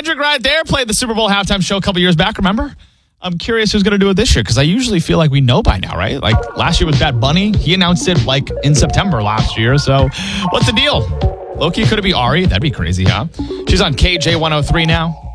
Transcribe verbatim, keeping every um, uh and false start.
Kendrick right there played the Super Bowl halftime show a couple years back, remember? I'm curious who's going to do it this year because I usually feel like we know by now, right? Like last year was Bad Bunny. He announced it like in September last year. So what's the deal? Loki, could it be Ari? That'd be crazy, huh? She's on K J one oh three now.